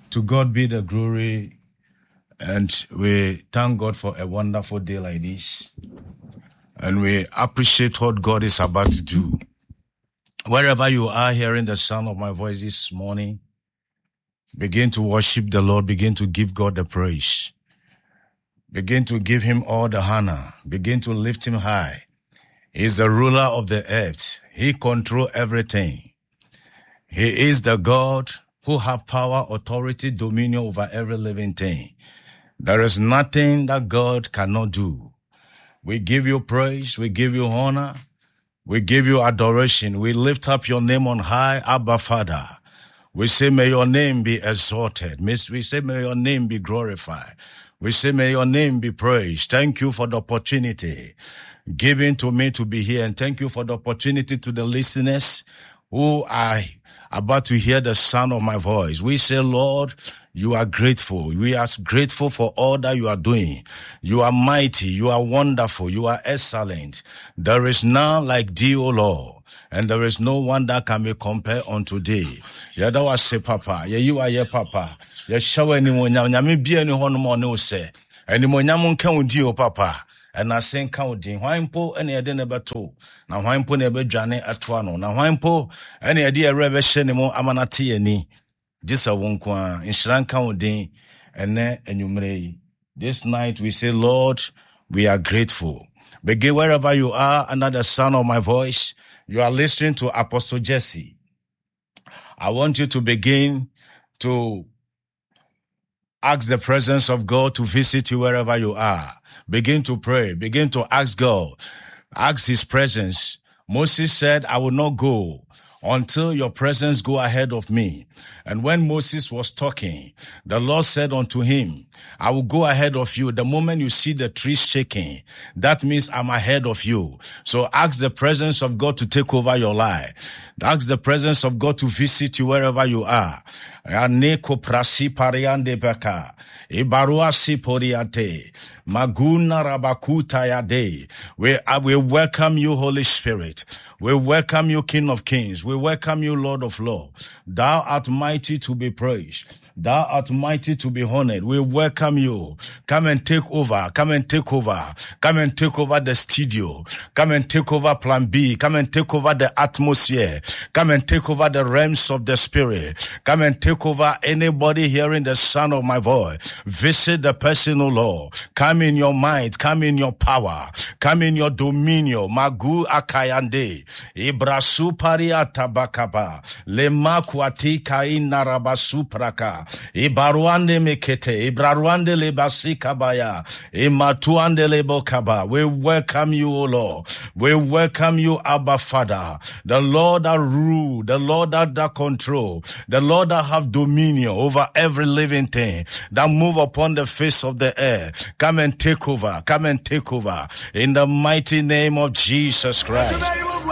To God be the glory, and we thank God for a wonderful day like this, and we appreciate what God is about to do. Wherever you are hearing the sound of my voice this morning, begin to worship the Lord, begin to give God the praise, begin to give him all the honor, begin to lift him high. He's the ruler of the earth. He controls everything. He is the God who have power, authority, dominion over every living thing. There is nothing that God cannot do. We give you praise, we give you honor, we give you adoration. We lift up your name on high, Abba Father. We say, may your name be exalted. We say, may your name be glorified. We say, may your name be praised. Thank you for the opportunity given to me to be here. And thank you for the opportunity to the listeners who are about to hear the sound of my voice. We say, Lord, you are grateful. We are grateful for all that you are doing. You are mighty. You are wonderful. You are excellent. There is none like thee, O Lord. And there is no one that can be compared unto thee. Yada wa se papa. Ye you are ye papa. Ye shawe ni mo nyame bia ni hono mo ne o se. Eni mo nyam nka odi o papa. And I sing counting. Why-mpo any ade never to. Now why-mpo never jane atwano. Now why-mpo any idea rebe shenimo amanati eni. This a wonkwa in Shran counting and ne enyumrei. This night we say, Lord, we are grateful. Begin wherever you are under the sound of my voice. You are listening to Apostle Jesse. I want you to begin to ask the presence of God to visit you wherever you are. Begin to pray. Begin to ask God. Ask his presence. Moses said, I will not go until your presence go ahead of me. And when Moses was talking, the Lord said unto him, I will go ahead of you. The moment you see the trees shaking, that means I'm ahead of you. So ask the presence of God to take over your life. Ask the presence of God to visit you wherever you are. Aneko prasi pariande beka. Ibarua siporiate. Maguna rabakuta yade. We welcome you, Holy Spirit. We welcome you, King of Kings. We welcome you, Lord of Lords. Thou art mighty to be praised. Thou art mighty to be honored. We welcome you. Come and take over. Come and take over. Come and take over the studio. Come and take over Plan B. Come and take over the atmosphere. Come and take over the realms of the spirit. Come and take over anybody hearing the sound of my voice. Visit the person, O Lord. Come in your might. Come in your power. Come in your dominion. Magu akayande. Ibrasu paria tabakaba. Lema kwati kai narabasu praka. Ibaruande mekete, Ibraruande lebasi kabaya, Imatuande lebokaba. We welcome you, O Lord. We welcome you, Abba Father. The Lord that rule, the Lord that control, the Lord that have dominion over every living thing that move upon the face of the earth. Come and take over. Come and take over. In the mighty name of Jesus Christ.